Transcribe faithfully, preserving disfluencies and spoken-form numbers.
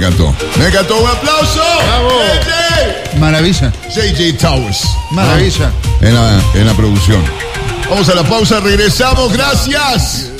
encantó. Me encantó. ¡Un aplauso! ¡Bravo! Maravilla. J J Towers. Maravilla. En la, en la producción. Vamos a la pausa, regresamos. Gracias.